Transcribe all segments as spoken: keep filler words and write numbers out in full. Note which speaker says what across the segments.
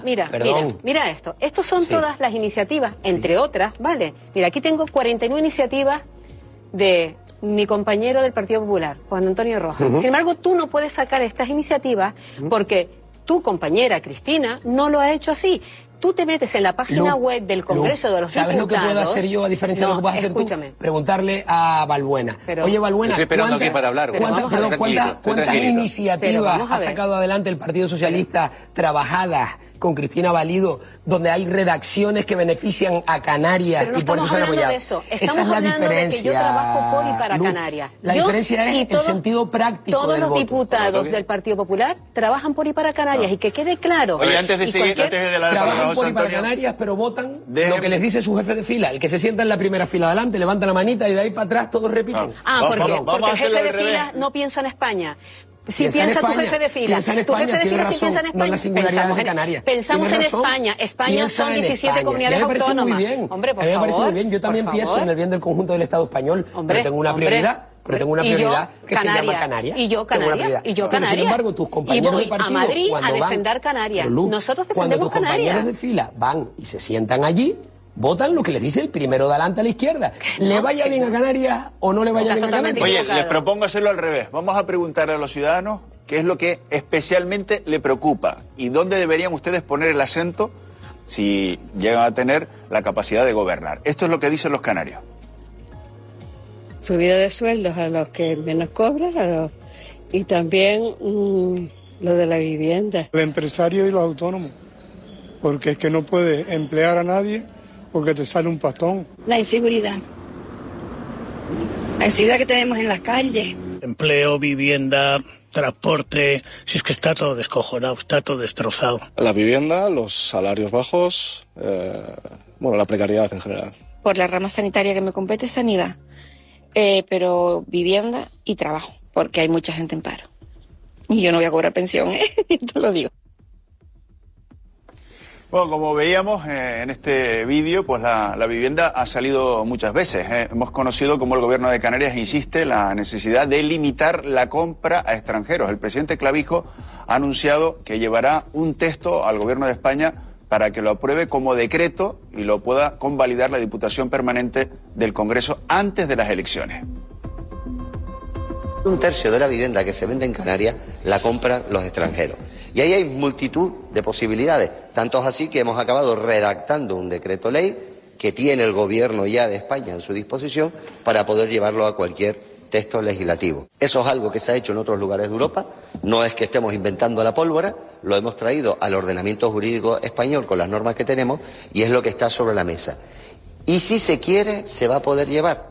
Speaker 1: Mira,
Speaker 2: Perdón.
Speaker 1: mira, mira esto. Estos son
Speaker 2: Sí.
Speaker 1: todas las iniciativas, entre
Speaker 2: Sí.
Speaker 1: otras, ¿vale? Mira, aquí tengo cuarenta y nueve iniciativas de mi compañero del Partido Popular, Juan Antonio Rojas.
Speaker 2: Uh-huh.
Speaker 1: Sin embargo, tú no puedes sacar estas iniciativas uh-huh. porque tu compañera Cristina no lo ha hecho así. Tú te metes en la página
Speaker 2: Lu,
Speaker 1: web del Congreso
Speaker 2: Lu,
Speaker 1: de los
Speaker 2: ¿sabes
Speaker 1: Diputados?
Speaker 2: lo que puedo hacer yo, a diferencia
Speaker 1: no,
Speaker 2: de lo que puedes hacer
Speaker 1: escúchame.
Speaker 2: tú? Preguntarle a Balbuena.
Speaker 1: Pero,
Speaker 2: Oye, Balbuena,
Speaker 3: estoy esperando
Speaker 2: ¿cuántas,
Speaker 3: aquí para hablar.
Speaker 2: ¿cuántas, perdón, ¿cuántas, ¿cuántas iniciativas ha
Speaker 1: ver.
Speaker 2: sacado adelante el Partido Socialista trabajadas con Cristina Valido, donde hay redacciones que benefician a Canarias
Speaker 1: Pero no
Speaker 2: y por eso se han
Speaker 1: hablando
Speaker 2: apoyado?
Speaker 1: de eso. Estamos
Speaker 2: Esa es la
Speaker 1: hablando
Speaker 2: diferencia.
Speaker 1: de que yo trabajo por y para
Speaker 2: Lu,
Speaker 1: Canarias.
Speaker 2: La
Speaker 1: yo
Speaker 2: diferencia es
Speaker 1: todo,
Speaker 2: el sentido práctico
Speaker 1: Todos
Speaker 2: del
Speaker 1: los
Speaker 2: voto.
Speaker 1: diputados del Partido Popular trabajan por y para Canarias
Speaker 3: no.
Speaker 1: y que quede claro.
Speaker 3: Oye, antes de
Speaker 1: y
Speaker 3: seguir,
Speaker 1: cualquier...
Speaker 3: antes de la
Speaker 2: Trabajan por y para
Speaker 3: Antonio,
Speaker 2: Canarias, pero votan
Speaker 3: déjeme...
Speaker 2: lo que les dice su jefe de fila. El que se sienta en la primera fila adelante, levanta la manita y de ahí para atrás todos repiten.
Speaker 1: Ah,
Speaker 3: vamos,
Speaker 1: porque,
Speaker 3: vamos, vamos
Speaker 1: porque el jefe de
Speaker 3: al
Speaker 1: fila
Speaker 3: revés.
Speaker 1: no piensa en España. Si
Speaker 2: Piensa en
Speaker 1: piensa tu
Speaker 2: España,
Speaker 1: jefe de fila,
Speaker 2: piensa en
Speaker 1: tu
Speaker 2: España,
Speaker 1: jefe de
Speaker 2: tiene
Speaker 1: fila sí
Speaker 2: razón,
Speaker 1: piensa en
Speaker 2: no
Speaker 1: España.
Speaker 2: en la singularidad
Speaker 1: Pensamos
Speaker 2: de
Speaker 1: en-
Speaker 2: Canarias.
Speaker 1: Pensamos
Speaker 2: Tiene
Speaker 1: en
Speaker 2: razón,
Speaker 1: España. España
Speaker 2: piensa
Speaker 1: son
Speaker 2: en
Speaker 1: diecisiete
Speaker 2: España.
Speaker 1: comunidades
Speaker 2: Ya me parece
Speaker 1: autónomas.
Speaker 2: Muy bien.
Speaker 1: Hombre, por
Speaker 2: a mí me parece
Speaker 1: favor,
Speaker 2: muy bien. Yo también
Speaker 1: por
Speaker 2: pienso
Speaker 1: favor.
Speaker 2: en el bien del conjunto del Estado español,
Speaker 1: Hombre,
Speaker 2: pero tengo una
Speaker 1: hombre.
Speaker 2: prioridad. Pero tengo una
Speaker 1: Y yo,
Speaker 2: prioridad que se llama
Speaker 1: Canarias.
Speaker 2: Canarias.
Speaker 1: Y yo,
Speaker 2: Tengo una
Speaker 1: Canarias.
Speaker 2: prioridad.
Speaker 1: Y yo,
Speaker 2: Pero, sin
Speaker 1: Canarias.
Speaker 2: embargo, tus
Speaker 1: Y
Speaker 2: compañeros
Speaker 1: voy
Speaker 2: de partido,
Speaker 1: a Madrid
Speaker 2: cuando
Speaker 1: a
Speaker 2: van-
Speaker 1: defender Canarias.
Speaker 2: Pero, Lu,
Speaker 1: Nosotros
Speaker 2: cuando
Speaker 1: defendemos
Speaker 2: tus compañeros
Speaker 1: Canarias.
Speaker 2: de fila van y se sientan allí, votan lo que les dice el primero de adelante a la izquierda. Le vaya bien a Canarias o no le vaya
Speaker 1: Estás
Speaker 2: bien a
Speaker 1: totalmente
Speaker 2: Canarias.
Speaker 3: Oye,
Speaker 1: equivocado.
Speaker 3: les propongo hacerlo al revés. Vamos a preguntarle a los ciudadanos qué es lo que especialmente le preocupa y dónde deberían ustedes poner el acento si llegan a tener la capacidad de gobernar. Esto es lo que dicen los canarios.
Speaker 4: Subida de sueldos a los que menos cobran a los... y también mmm, lo de la vivienda.
Speaker 5: El empresario y los autónomos, porque es que no puedes emplear a nadie porque te sale un pastón.
Speaker 6: La inseguridad. La inseguridad que tenemos en las calles.
Speaker 7: Empleo, vivienda, transporte, si es que está todo descojonado, está todo destrozado.
Speaker 8: La vivienda, los salarios bajos, eh, bueno, la precariedad en general.
Speaker 9: Por la rama sanitaria que me compete, sanidad, eh, pero vivienda y trabajo, porque hay mucha gente en paro. Y yo no voy a cobrar pensión, ¿eh? Te lo digo.
Speaker 3: Bueno, como veíamos eh, en este vídeo, pues la, la vivienda ha salido muchas veces. Eh. Hemos conocido cómo el gobierno de Canarias insiste en la necesidad de limitar la compra a extranjeros. El presidente Clavijo ha anunciado que llevará un texto al gobierno de España para que lo apruebe como decreto y lo pueda convalidar la Diputación Permanente del Congreso antes de las elecciones.
Speaker 10: Un tercio de la vivienda que se vende en Canarias la compran los extranjeros. Y ahí hay multitud de posibilidades. Tanto es así que hemos acabado redactando un decreto ley que tiene el gobierno ya de España en su disposición para poder llevarlo a cualquier texto legislativo. Eso es algo que se ha hecho en otros lugares de Europa. No es que estemos inventando la pólvora, lo hemos traído al ordenamiento jurídico español con las normas que tenemos y es lo que está sobre la mesa. Y si se quiere, se va a poder llevar.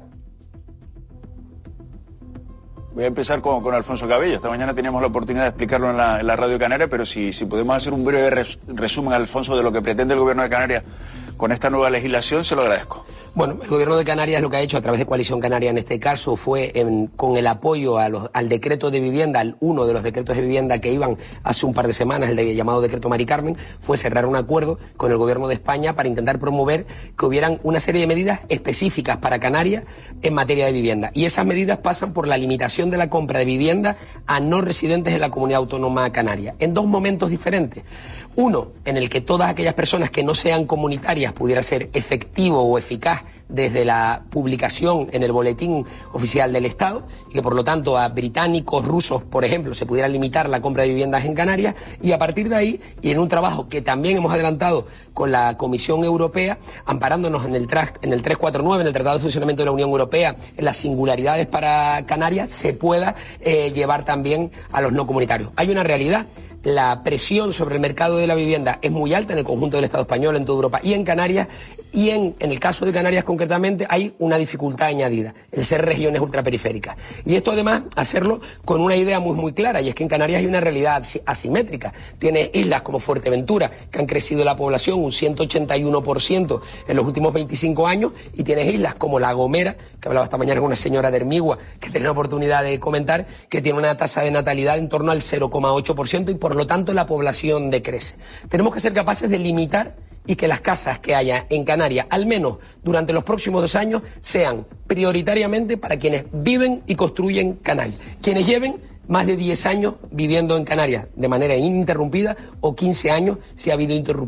Speaker 3: Voy a empezar con, con Alfonso Cabello. Esta mañana teníamos la oportunidad de explicarlo en la, en la Radio Canaria, pero si, si podemos hacer un breve res, resumen, Alfonso, de lo que pretende el gobierno de Canarias con esta nueva legislación, se lo agradezco.
Speaker 2: Bueno, el gobierno de Canarias lo que ha hecho a través de Coalición Canaria en este caso fue en, con el apoyo a los, al decreto de vivienda, al uno de los decretos de vivienda que iban hace un par de semanas, el de, llamado decreto Mari Carmen, fue cerrar un acuerdo con el gobierno de España para intentar promover que hubieran una serie de medidas específicas para Canarias en materia de vivienda. Y esas medidas pasan por la limitación de la compra de vivienda a no residentes en la comunidad autónoma canaria, en dos momentos diferentes. Uno, en el que todas aquellas personas que no sean comunitarias pudiera ser efectivo o eficaz desde la publicación en el boletín oficial del Estado y que por lo tanto a británicos, rusos, por ejemplo, se pudiera limitar la compra de viviendas en Canarias y a partir de ahí, y en un trabajo que también hemos adelantado con la Comisión Europea, amparándonos en el, tras, en el trescientos cuarenta y nueve, en el Tratado de Funcionamiento de la Unión Europea, en las singularidades para Canarias, se pueda eh, llevar también a los no comunitarios. Hay una realidad. La presión sobre el mercado de la vivienda es muy alta en el conjunto del Estado español, en toda Europa y en Canarias, y en, en el caso de Canarias concretamente hay una dificultad añadida, el ser regiones ultraperiféricas. Y esto además hacerlo con una idea muy muy clara, y es que en Canarias hay una realidad asimétrica. Tiene islas como Fuerteventura, que han crecido la población un ciento ochenta y uno por ciento en los últimos veinticinco años, y tienes islas como La Gomera, que hablaba esta mañana con una señora de Hermigua, que tenía la oportunidad de comentar, que tiene una tasa de natalidad en torno al cero coma ocho por ciento y por lo tanto la población decrece. Tenemos que ser capaces de limitar y que las casas que haya en Canarias, al menos durante los próximos dos años, sean prioritariamente para quienes viven y construyen Canarias. Quienes lleven más de diez años viviendo en Canarias de manera ininterrumpida o quince años si ha habido interrupción.